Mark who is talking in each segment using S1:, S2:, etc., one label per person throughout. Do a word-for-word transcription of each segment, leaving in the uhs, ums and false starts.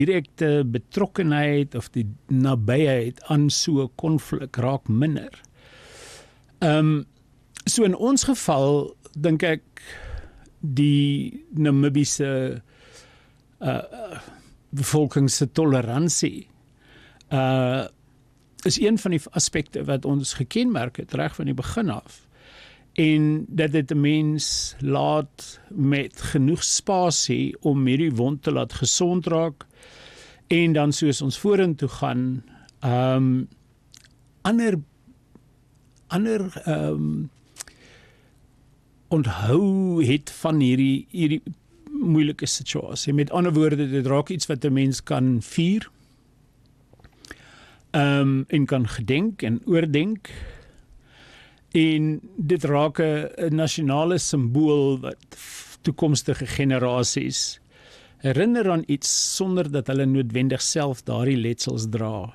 S1: direkte betrokkenheid of die nabyheid aan so 'n konflik raak minder. Ehm um, so in ons geval dink ek die Namibiese uh, bevolking se toleransie uh, is een van die aspekte wat ons gekenmerk het reg van die begin af. En dat dit 'n mens laat met genoeg spasie om hierdie wond te laat gesond raak en dan soos ons vorentoe gaan, um, ander ander um, onthou het van hierdie hierdie moeilike situasie. Met ander woorde, dit raak iets wat 'n mens kan vier, um, en kan gedenk en oordenk. En dit raak 'n nasionale simbool wat toekomstige generasies herinner aan iets sonder dat hulle noodwendig self daardie letsels dra.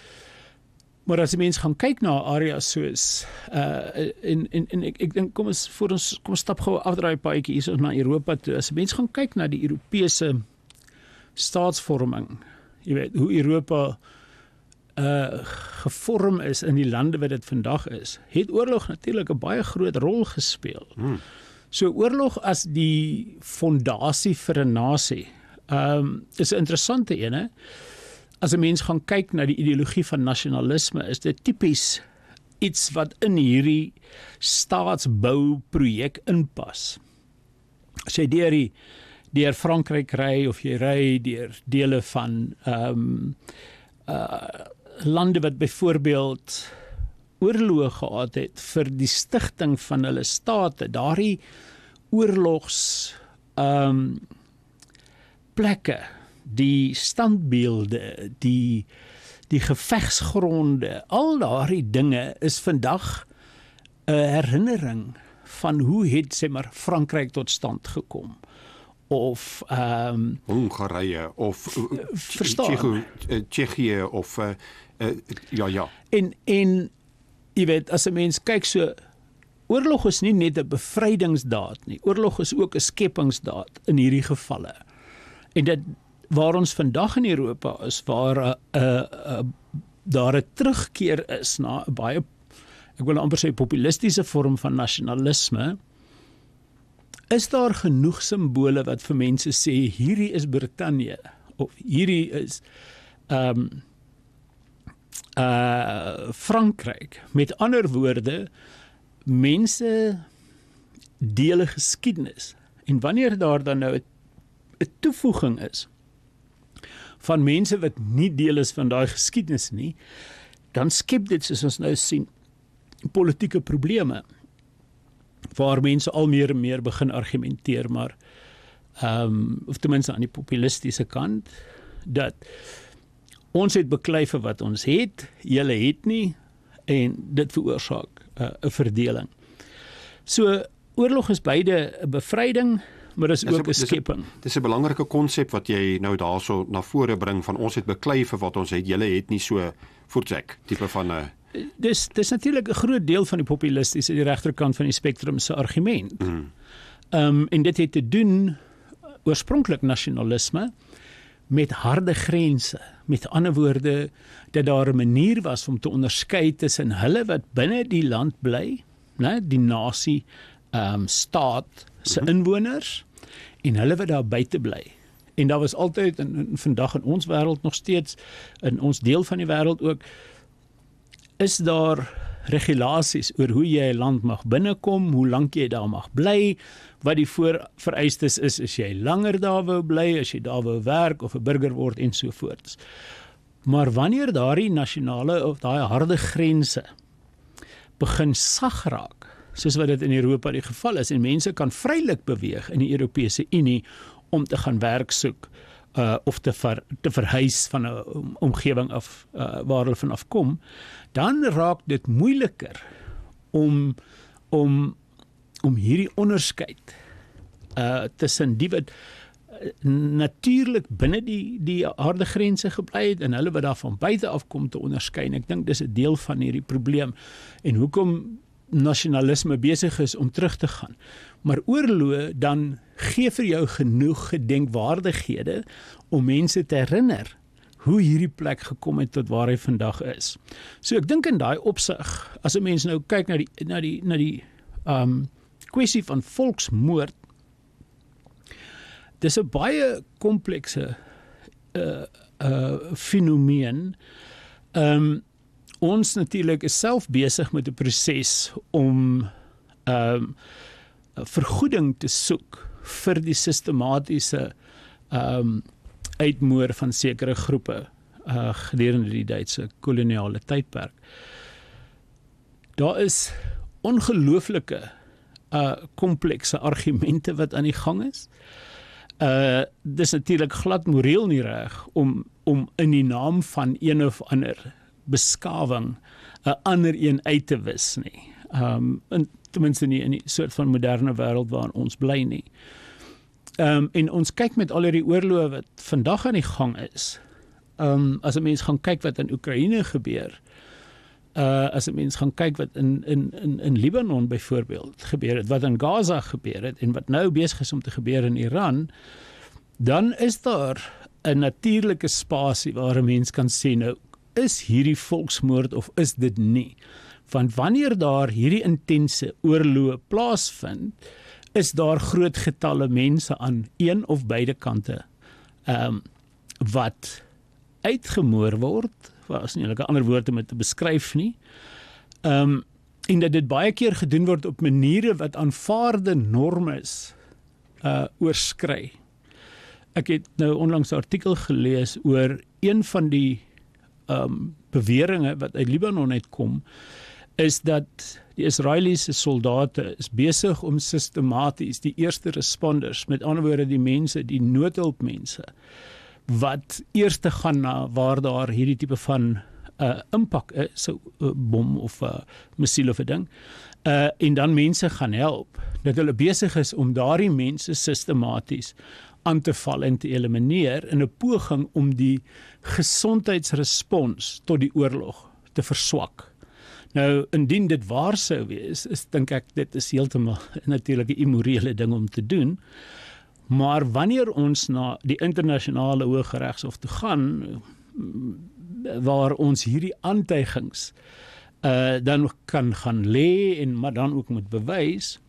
S1: Maar as 'n mens gaan kyk na areas soos uh en en en ek ek dink kom ons voor ons kom ons stap gou afdraai paadjie hier so na Europa toe. As 'n mens gaan kyk na die Europese staatsvorming, jy weet hoe Europa uh gevorm is in die lande wat dit vandag is, het oorlog natuurlik 'n baie groot rol gespeel. Hmm. So oorlog as die fondasie vir 'n nasie, um, is 'n interessante ene. As 'n mens gaan kyk na die ideologie van nasionalisme, is dit tipies iets wat in hierdie staatsbouprojek inpas. As jy deur die deur Frankryk ry of jy ry deur dele van um, uh, lande wat byvoorbeeld oorloë gehad het vir die stigting van hulle state, daardie oorlogs um, plekke, die standbeelde, die die gevegsgronde, al daardie dinge is vandag 'n herinnering van hoe het sê maar Frankryk tot stand gekom, of um,
S2: Hongarije of
S1: verstaan
S2: Tsjechië of uh, uh, ja ja.
S1: En en jy weet, as 'n mens kyk, so oorlog is nie net 'n bevrydingsdaad nie. Oorlog is ook 'n skepingsdaad in hierdie gevalle. En dit waar ons vandag in Europa is, waar 'n uh, uh, uh, daar 'n terugkeer is na 'n baie, ek wil amper sê, populistiese vorm van nasionalisme, is daar genoeg simbole wat vir mense sê, hierdie is Brittanje, of hierdie is um, uh, Frankryk. Met ander woorde, mense deel 'n geskiedenis. En wanneer daar dan nou 'n toevoeging is van mense wat nie deel is van daai geskiedenis nie, dan skep dit, soos ons nou sien, politieke probleme, waar mense al meer en meer begin argumenteer, maar um, of ten minste aan die populistiese kant, dat ons het beklei vir wat ons het, julle het nie, en dit veroorsaak 'n uh, verdeling. So oorlog is beide 'n bevryding, maar dis ook 'n skepping.
S2: Dis 'n belangrike konsep wat jy nou daarso na vore bring, van ons het beklei vir wat ons het, julle het nie, so voortrek tipe van 'n uh,
S1: Dis dis natuurlik 'n groot deel van die populistiese, die regterkant van die spektrum se argument. Mm. Um, en dit het te doen oorspronklik nasionalisme met harde grense. Met ander woorde, dat daar 'n manier was om te onderskei tussen hulle wat binne die land bly, né, die nasie um, staat se mm-hmm. inwoners, en hulle wat daar buite bly. En daar was altyd, en, en vandag in ons wêreld nog steeds, in ons deel van die wêreld ook, is daar regulasies oor hoe jy 'n land mag binnekom, hoe lank jy daar mag bly, wat die voorvereistes is, as jy langer daar wou bly, as jy daar wou werk of 'n burger word en so voort. Maar wanneer daardie nasionale of daai harde grense begin sag raak, soos wat dit in Europa die geval is, en mense kan vrylik beweeg in die Europese Unie om te gaan werk soek, uh, of te, ver, te verhuis van 'n omgewing af, uh, waar hulle vanaf kom, dan raak dit moeiliker om om om hierdie onderskeid uh, tussen die wat uh, natuurlik binne die die harde grense gebly het en hulle wat daar van buite af kom te onderskei. Ek dink dis 'n deel van hierdie probleem. En hoekom nasionalisme besig is om terug te gaan. Maar oorloë dan gee vir jou genoeg gedenkwaardighede om mense te herinner hoe hierdie plek gekom het tot waar hy vandag is. So ek dink in daai opsig, as 'n mens nou kyk na die na die na die um kwessie van volksmoord, dis 'n baie komplekse uh uh fenomeen. Um ons natuurlik is self besig met 'n proses om um vergoeding te soek vir die sistematiese um uitmoor van sekere groepe uh, gedurende die Duitse koloniale tydperk. Daar is ongelooflike uh, komplekse argumente wat aan die gang is. Uh, dis natuurlik glad moreel nie reg om, om in die naam van een of ander beskawing 'n ander een uit te wis nie. Um, in, ten minste nie in die soort van moderne wêreld waarin ons bly nie. Um, en ons kyk met al hierdie oorloë wat vandag aan die gang is. Um, as 'n mens gaan kyk wat in Oekraïne gebeur, uh, as 'n mens gaan kyk wat in in in in Libanon byvoorbeeld gebeur het, wat in Gaza gebeur het en wat nou besig is om te gebeur in Iran, dan is daar 'n natuurlike spasie waar 'n mens kan sê, nou is hierdie volksmoord of is dit nie? Want wanneer daar hierdie intense oorloë plaasvind, is daar groot getalle mense aan een of beide kante um, wat uitgemoor word, wat is nie 'n ander woord om dit te beskryf nie, um, en dat dit baie keer gedoen word op maniere wat aanvaarde normes uh, oorskry. Ek het nou onlangs 'n artikel gelees oor een van die um, beweringe wat uit Libanon uitkom, is dat die Israeliese soldate is besig om sistematies die eerste responders, met ander woorde die mense, die noodhulpmense, wat eers te gaan na waar daar hierdie tipe van uh, impak is, so 'n bom of 'n uh, missiel of 'n ding, uh, en dan mense gaan help, dat hulle besig is om daardie mense sistematies aan te val en te elimineer in 'n poging om die gesondheidsrespons tot die oorlog te verswak. Nou, indien dit waar sou wees, is dink ek dit is heeltemal natuurlik 'n immorele ding om te doen. Maar wanneer ons na die internasionale Hooggeregshof toe gaan, waar ons hierdie aantuigings uh, dan kan gaan lê en maar dan ook moet bewys,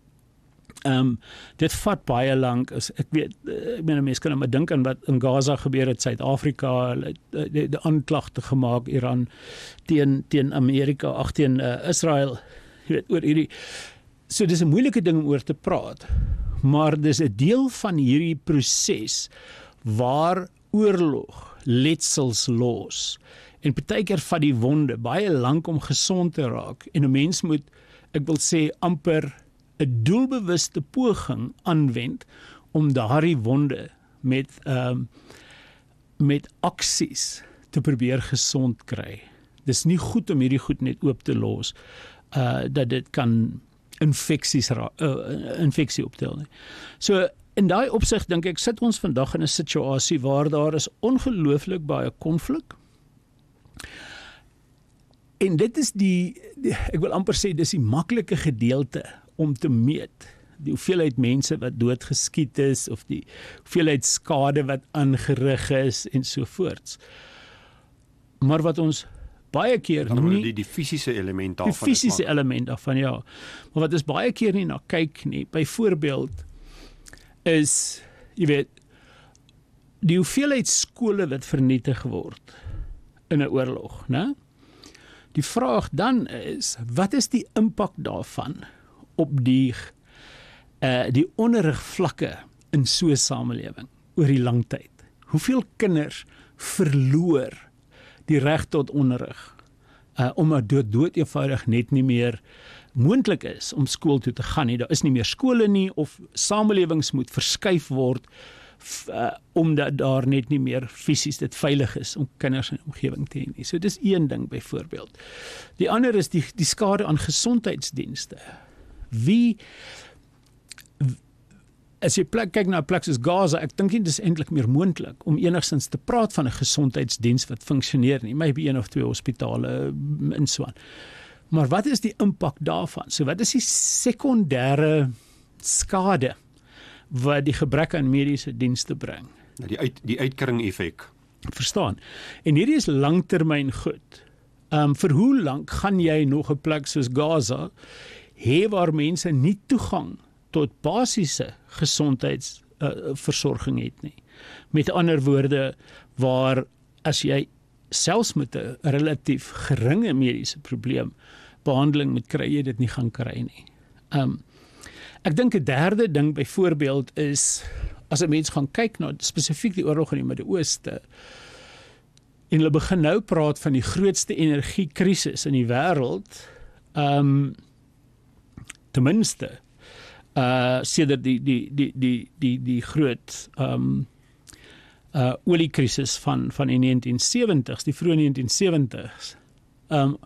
S1: Um, dit vat baie lank. Ek weet, ek meen mense kan maar dink aan wat in Gaza gebeur het, Suid-Afrika, die, die aanklagte gemaak Iran teen teen Amerika, ag teen uh, Israel, jy weet, oor hierdie. So dis 'n moeilike ding om oor te praat, maar dis 'n deel van hierdie proses waar oorlog letsels los en partykeer vat die wonde baie lank om gesond te raak en 'n mens moet, ek wil sê, amper 'n doelbewuste poging aanwend om daardie wonde met um, met aksies te probeer gesond kry. Dis nie goed om hierdie goed net oop te los, uh, dat dit kan infeksies uh, infeksie optel nie. So in daai opsig dink ek sit ons vandag in 'n situasie waar daar is ongelooflik baie konflik. En dit is die, die ek wil amper sê dis die maklike gedeelte om te meet, die hoeveelheid mense wat doodgeskiet is, of die hoeveelheid skade wat aangerig is, en so voorts. Maar wat ons baie keer nie...
S2: Die, die fisiese element daarvan.
S1: Die fisiese element daarvan, ja. Maar wat ons baie keer nie na kyk nie, byvoorbeeld, is, jy weet, die hoeveelheid skole wat vernietig word in 'n oorlog, né? Die vraag dan is, wat is die impak daarvan op die uh, die onderrigvlakke in so 'n samelewing oor die lang tyd? Hoeveel kinders verloor die reg tot onderrig uh, omdat dit dood eenvoudig net nie meer moontlik is om skool toe te gaan nie. Daar is nie meer skole nie, of samelewings moet verskuif word f, uh, omdat daar net nie meer fisies dit veilig is om kinders in die omgewing te hê nie. So dis een ding byvoorbeeld. Die ander is die die skade aan gesondheidsdienste. Wie, as jy plek, kyk na 'n plek soos Gaza, ek dink nie dis eintlik meer moontlik om enigstens te praat van 'n gesondheidsdiens wat funksioneer nie, maybe een of twee hospitale en so aan. Maar wat is die impak daarvan? So wat is die sekondêre skade wat die gebrek aan mediese dienste bring?
S2: Nou die uit die uitkering effek.
S1: Verstaan. En hierdie is langtermyn goed. Um, vir hoe lank gaan jy nog 'n plek soos Gaza hê waar mense nie toegang tot basiese gesondheidsversorging uh, het nie? Met ander woorde, waar as jy selfs met 'n relatief geringe mediese probleem behandeling moet kry, jy dit nie gaan kry nie. Um, ek dink 'n derde ding byvoorbeeld is, as 'n mens gaan kyk na spesifiek die oorlog in die Midde-Ooste, en hulle begin nou praat van die grootste energiekrisis in die wêreld, um, ten minste, uh, sedert die, die, die, die, die, die groot um, uh, oliekrisis van, van die negentien sewenties, die vroeë negentien sewenties, um,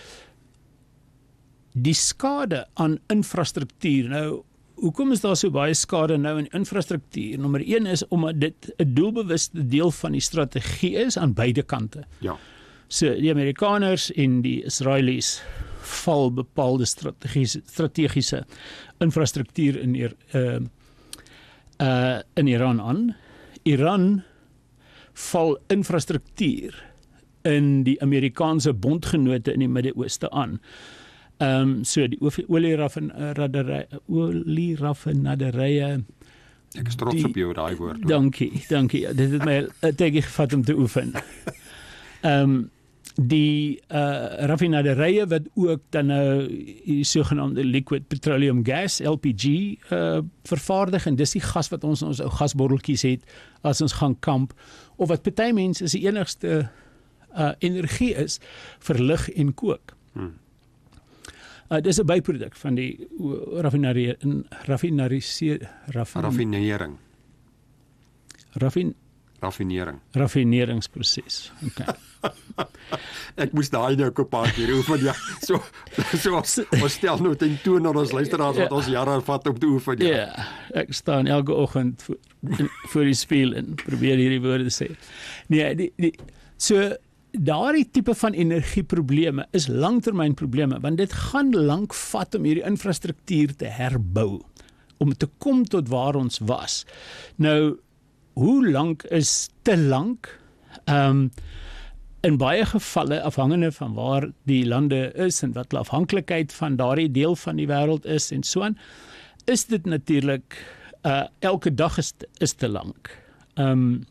S1: die skade aan infrastruktuur, nou, hoekom is daar so baie skade nou in infrastruktuur? Nommer een is omdat dit 'n doelbewuste deel van die strategie is aan beide kante.
S2: Ja.
S1: So die Amerikaners en die Israelies val bepaalde strategiese strategiese infrastruktuur in hier uh, uh, in Iran aan. Iran val infrastruktuur in die Amerikaanse bondgenote in die Midde-Ooste aan. Ehm um, so die olieraffinaderye olieraffinaderye
S2: Ek is trots die, op jou daai woord. Hoor.
S1: Dankie, dankie. Dit het my 'n tydjie gevat om te oefen. Ehm um, die uh, raffinaderye wat ook dan nou die sogenaamde liquid petroleum gas L P G uh, vervaardig, en dis die gas wat ons in ons ou gasbotteltjies het as ons gaan kamp, of wat party mense is die enigste uh, energie is vir lig en kook. Hmm. Uh, dis 'n byproduk van die raffinerie raffinariseer raffin,
S2: raffinering.
S1: Raffin
S2: raffinering.
S1: Raffineringsproses. Okay.
S2: Ek moes daai nou 'n paar keer oefen, ja. So so ons stel nou ten toon aan ons luisteraars wat ons jare vat om te oefen, ja.
S1: Ja, ek staan elke oggend voor, voor die spieël en probeer hierdie woorde sê. Nee, die, die so daardie tipe van energieprobleme is langtermynprobleme, want dit gaan lank vat om hierdie infrastruktuur te herbou, om te kom tot waar ons was. Nou, hoe lank is te lank? Um, in baie gevalle, afhangende van waar die lande is en wat die afhanklikheid van daardie deel van die wêreld is en so aan, is dit natuurlik uh, elke dag is, is te lank. Um,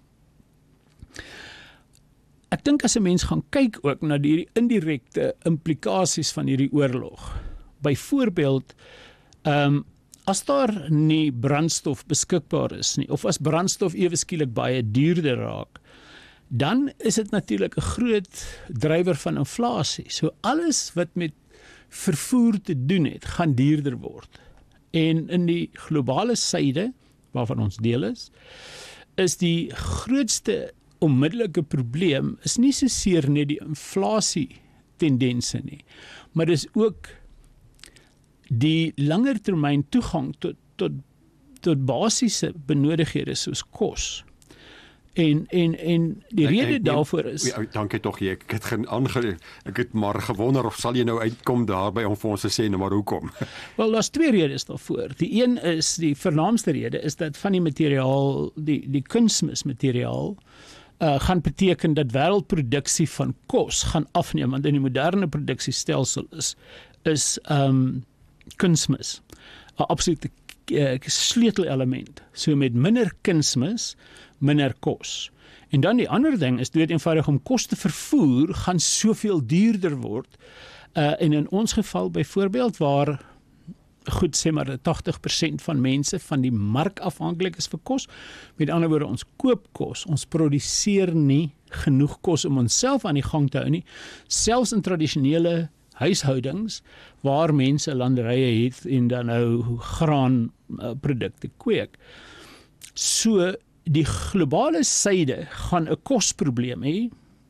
S1: ek dink as 'n mens gaan kyk ook na die indirekte implikasies van hierdie oorlog. Byvoorbeeld, um, as daar nie brandstof beskikbaar is nie, of as brandstof ewe skielik baie duurder raak, dan is dit natuurlik 'n groot drywer van inflasie. So alles wat met vervoer te doen het, gaan duurder word. En in die globale suide, waarvan ons deel is, is die grootste onmiddellike probleem is nie so seer net die inflasie tendense nie, maar dis ook die langertermyn toegang tot tot tot basiese benodighede soos kos. En en en die rede daarvoor is
S2: ja, dankie tog jy, ek het geen aange ek het maar gewonder of sal jy nou uitkom daarby om vir ons te sê nou maar hoekom.
S1: Wel, daar's twee redes daarvoor. Die een is die vernaamste rede is dat van die materiaal, die die kunsmismateriaal uh, gaan beteken dat wêreldproduksie van kos gaan afneem, want in die moderne produksiestelsel is is um kunsmis 'n absolute uh, sleutelelement. So met minder kunsmis, minder kos. En dan die ander ding is dood eenvoudig om kos te vervoer gaan soveel duurder word. Uh, en in ons geval byvoorbeeld waar goed sê maar tagtig persent van mense van die mark afhanklik is vir kos. Met ander woorde, ons koop kos, ons produseer nie genoeg kos om onsself aan die gang te hou nie, selfs in tradisionele huishoudings waar mense landerye het en dan nou graanprodukte kweek. So die globale suide gaan 'n kosprobleem hê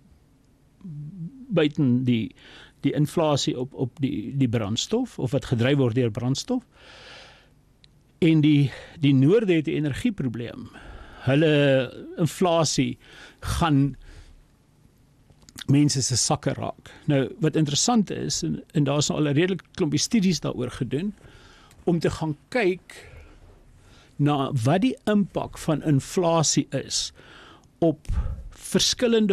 S1: buiten die die inflasie op op die die brandstof of wat gedryf word deur brandstof. En die die noorde het 'n energieprobleem. Hulle inflasie gaan mense se sakke raak. Nou, wat interessant is, en, en daar is nou al 'n redelike klompie studies daaroor gedoen, om te gaan kyk na wat die impak van inflasie is op verskillende